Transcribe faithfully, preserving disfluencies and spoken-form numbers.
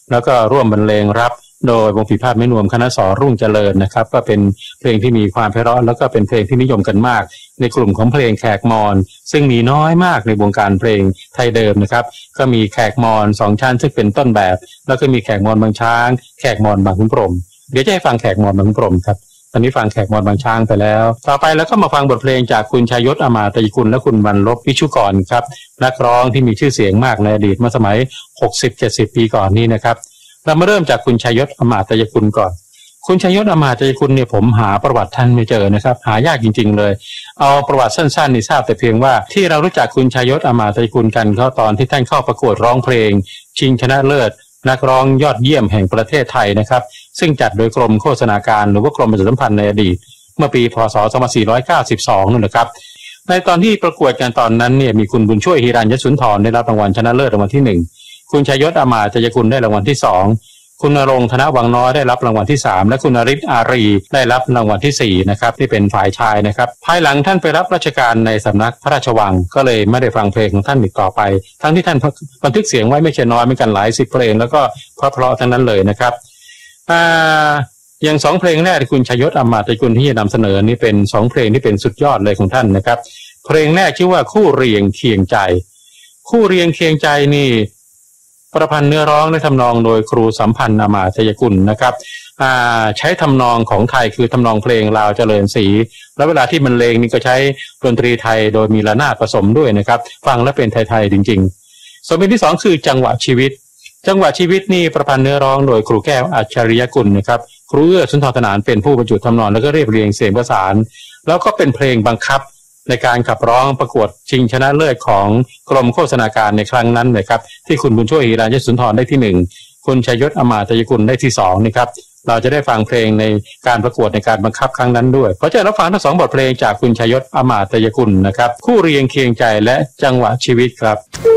แล้วก็ร่วมบรรเลงรับโดยวงปีพาทย์แม่นวมคณะสอรุ่งเจริญนะครับก็เป็นเพลงที่มีความไพเราะแล้วก็เป็นเพลงที่นิยมกันมากในกลุ่มของเพลงแขกมอญซึ่งมีน้อยมากในวงการเพลงไทยเดิมนะครับก็มีแขกมอญสองชั้นซึ่งเป็นต้นแบบแล้วก็มีแขกมอญบางช้างแขกมอญบางขุนพรหมเดี๋ยวจะให้ฟังแขกมอญบางขุนพรหมครับตอนนี้ฟังแขกมอญบางช้างไปแล้วต่อไปแล้วก็มาฟังบทเพลงจากคุณชยศอมาตยกุลและคุณวรรณลบวิชุกรครับนักร้องที่มีชื่อเสียงมากในอดีตเมื่อสมัย หกสิบเจ็ดสิบ ปีก่อนนี้นะครับเรามาเริ่มจากคุณชยศอมาตยกุลก่อนคุณชยศอมาตยกุลเนี่ยผมหาประวัติท่านไม่เจอนะครับหายากจริงๆเลยเอาประวัติสั้นๆนี่ทราบแต่เพียงว่าที่เรารู้จักคุณชยศอมาตยกุลกันก็ตอนที่ท่านเข้าประกวดร้องเพลงชิงชนะเลิศนักร้องยอดเยี่ยมแห่งประเทศไทยนะครับซึ่งจัดโดยกรมโฆษณาการหรือว่ากรมประชาสัมพันธ์ในอดีตเมื่อปีพ.ศ. สองพันสี่ร้อยเก้าสิบสองนั่นแหละครับในตอนที่ประกวดกันตอนนั้นเนี่ยมีคุณบุญช่วยหิรัญยสุนทรได้รับรางวัลชนะเลิศรางวัลที่หนึ่งคุณชยศอมาตยกุลได้รางวัลที่สองคุณณรงค์ธนวังน้อยได้รับรางวัลที่สามและคุณนฤทธิ์อารีได้รับรางวัลที่สี่นะครับที่เป็นฝ่ายชายนะครับภายหลังท่านไปรับราชการในสำนักพระราชวังก็เลยไม่ได้ฟังเพลงของท่านอีกต่อไปทั้งที่ท่านบันทึกเสียงไว้ไม่ใช่น้อยเหมือนกันหลายสิบเพลงแล้วก็เพราะๆทั้งนั้นเลยนะครับอ่าอย่างสองเพลงแรกที่คุณชยศอมาตยกุลที่จะนำเสนอนี่เป็นสองเพลงที่เป็นสุดยอดเลยของท่านนะครับเพลงแรกชื่อว่าคู่เรียงเคียงใจคู่เรียงเคียงใจนี่ประพันธ์เนื้อร้องและทำนองโดยครูสัมพันธ์อมาตยกุลนะครับใช้ทำนองของไทยคือทำนองเพลงลาวเจริญศรีแล้วเวลาที่บรรเลงนี่ก็ใช้ดนตรีไทยโดยมีระนาดผสมด้วยนะครับฟังแล้วเป็นไทยๆจริงๆส่วนเพลงที่สองคือจังหวะชีวิตจังหวะชีวิตนี่ประพันธ์เนื้อร้องโดยครูแก้วอัจฉริยกุลนะครับครูเอื้อสุนทรธนานเป็นผู้บรรจุทำนองแล้วก็เรียบเรียงเสียงประสานแล้วก็เป็นเพลงบังคับในการขับร้องประกวดชิงชนะเลิศของกรมโฆษณาการในครั้งนั้นนะครับที่คุณบุญช่วยหิรัญยสุนทรได้ที่หนึ่งคุณชยศอมาตยกุลได้ที่สองนี่ครับเราจะได้ฟังเพลงในการประกวดในการบังคับครั้งนั้นด้วยเพราะฉะนั้นเราฟังทั้งสองบทเพลงจากคุณชยศอมาตยกุลนะครับคู่เรียงเคียงใจและจังหวะชีวิตครับ